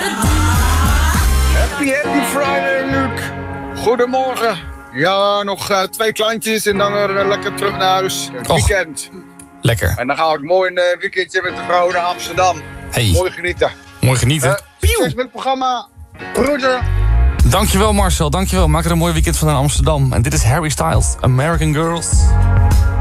Happy Friday, Luc. Goedemorgen. Ja, nog 2 klantjes en dan weer lekker terug naar huis. Het weekend. Lekker. En dan ga ik mooi een weekendje met de vrouw naar Amsterdam. Hey. Mooi genieten. Mooi genieten. Succes met het programma. Groeten. Dankjewel Marcel, dankjewel. Maak er een mooi weekend van in Amsterdam. En dit is Harry Styles, American Girls.